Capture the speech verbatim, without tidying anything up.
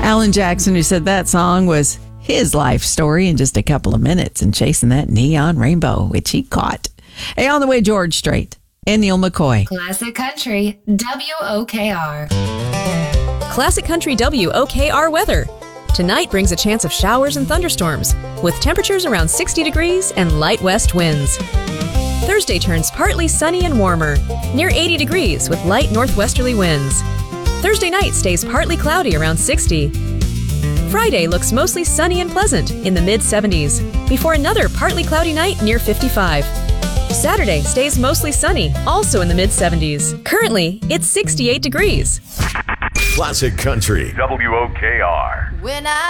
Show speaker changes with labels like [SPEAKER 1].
[SPEAKER 1] Alan Jackson, who said that song was his life story in just a couple of minutes and chasing that neon rainbow, which he caught. Hey, on the way, George Strait and Neil McCoy.
[SPEAKER 2] Classic Country, W O K R.
[SPEAKER 3] Classic Country W O K R weather. Tonight brings a chance of showers and thunderstorms, with temperatures around sixty degrees and light west winds. Thursday turns partly sunny and warmer, near eighty degrees with light northwesterly winds. Thursday night stays partly cloudy around sixty. Friday looks mostly sunny and pleasant in the mid seventies, before another partly cloudy night near fifty-five. Saturday stays mostly sunny, also in the mid seventies. Currently, it's sixty-eight degrees.
[SPEAKER 4] Classic Country, W O K R.
[SPEAKER 2] When I